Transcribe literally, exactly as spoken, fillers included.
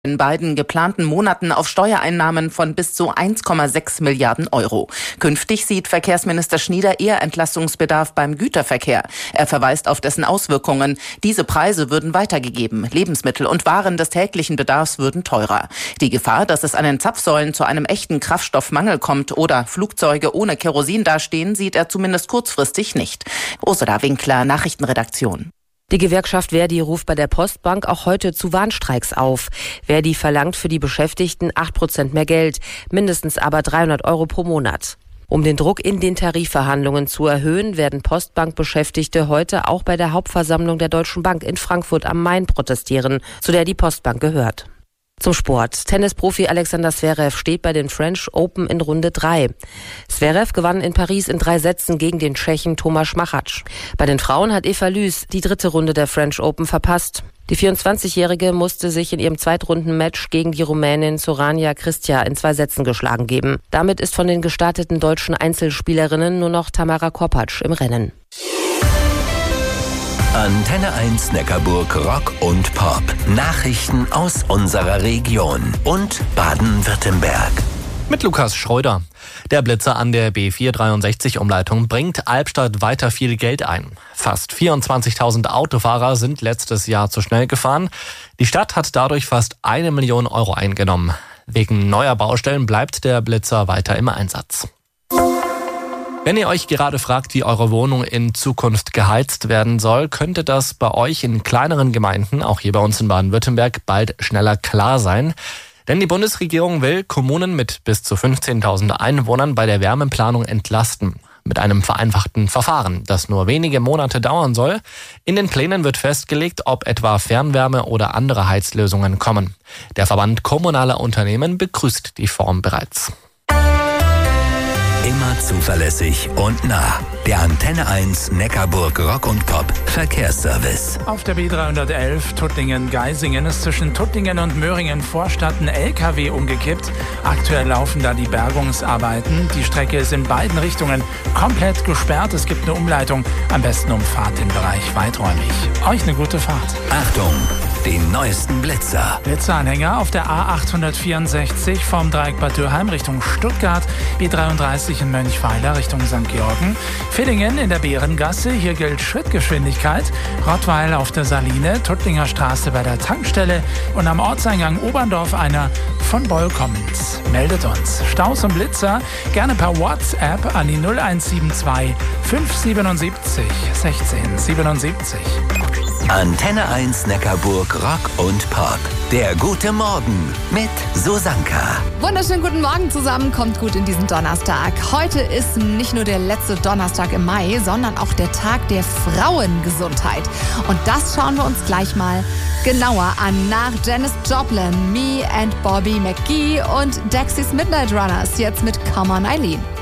in beiden geplanten Monaten auf Steuereinnahmen von bis zu eins Komma sechs Milliarden Euro. Künftig sieht Verkehrsminister Schnieder eher Entlastungsbedarf beim Güterverkehr. Er verweist auf dessen Auswirkungen. Diese Preise würden weitergegeben. Lebensmittel und Waren des täglichen Bedarfs würden teurer. Die Gefahr, dass es an den Zapfsäulen zu einem echten Kraftstoffmangel kommt oder Flugzeuge ohne Kerosin dastehen, sieht er zumindest kurzfristig nicht. Ursula Winkler, Nachrichtenredaktion. Die Gewerkschaft Verdi ruft bei der Postbank auch heute zu Warnstreiks auf. Verdi verlangt für die Beschäftigten acht Prozent mehr Geld, mindestens aber dreihundert Euro pro Monat. Um den Druck in den Tarifverhandlungen zu erhöhen, werden Postbank-Beschäftigte heute auch bei der Hauptversammlung der Deutschen Bank in Frankfurt am Main protestieren, zu der die Postbank gehört. Zum Sport. Tennisprofi Alexander Zverev steht bei den French Open in Runde drei. Zverev gewann in Paris in drei Sätzen gegen den Tschechen Tomáš Machač. Bei den Frauen hat Eva Lüß die dritte Runde der French Open verpasst. Die vierundzwanzigjährige musste sich in ihrem Zweitrundenmatch gegen die Rumänin Sorania Cristea in zwei Sätzen geschlagen geben. Damit ist von den gestarteten deutschen Einzelspielerinnen nur noch Tamara Korpatsch im Rennen. Antenne eins Neckarburg Rock und Pop. Nachrichten aus unserer Region und Baden-Württemberg. Mit Lukas Schröder. Der Blitzer an der B vierhundertdreiundsechzig-Umleitung bringt Albstadt weiter viel Geld ein. Fast vierundzwanzigtausend Autofahrer sind letztes Jahr zu schnell gefahren. Die Stadt hat dadurch fast eine Million Euro eingenommen. Wegen neuer Baustellen bleibt der Blitzer weiter im Einsatz. Wenn ihr euch gerade fragt, wie eure Wohnung in Zukunft geheizt werden soll, könnte das bei euch in kleineren Gemeinden, auch hier bei uns in Baden-Württemberg, bald schneller klar sein. Denn die Bundesregierung will Kommunen mit bis zu fünfzehntausend Einwohnern bei der Wärmeplanung entlasten. Mit einem vereinfachten Verfahren, das nur wenige Monate dauern soll. In den Plänen wird festgelegt, ob etwa Fernwärme oder andere Heizlösungen kommen. Der Verband kommunaler Unternehmen begrüßt die Form bereits. Immer zuverlässig und nah. Der Antenne eins Neckarburg Rock und Pop Verkehrsservice. Auf der B dreihundertelf Tuttlingen-Geisingen ist zwischen Tuttlingen und Möhringen-Vorstadt ein L K W umgekippt. Aktuell laufen da die Bergungsarbeiten. Die Strecke ist in beiden Richtungen komplett gesperrt. Es gibt eine Umleitung. Am besten umfahrt den Bereich weiträumig. Euch eine gute Fahrt. Achtung! Den neuesten Blitzer. Blitzeranhänger auf der A achthundertvierundsechzig vom Dreieck Bad Dürheim Richtung Stuttgart, B dreiunddreißig in Mönchweiler Richtung Sankt Georgen, Villingen in der Bärengasse, hier gilt Schrittgeschwindigkeit, Rottweil auf der Saline, Tuttlinger Straße bei der Tankstelle und am Ortseingang Oberndorf einer von Boll kommend. Meldet uns. Staus und Blitzer gerne per WhatsApp an die null eins sieben zwei fünf siebenundsiebzig sechzehn siebenundsiebzig. Antenne eins Neckarburg Rock und Pop. Der gute Morgen mit Susanka. Wunderschönen guten Morgen zusammen, kommt gut in diesen Donnerstag. Heute ist nicht nur der letzte Donnerstag im Mai, sondern auch der Tag der Frauengesundheit. Und das schauen wir uns gleich mal genauer an. Nach Janis Joplin, Me and Bobby McGee und Dexys Midnight Runners jetzt mit Come on Eileen.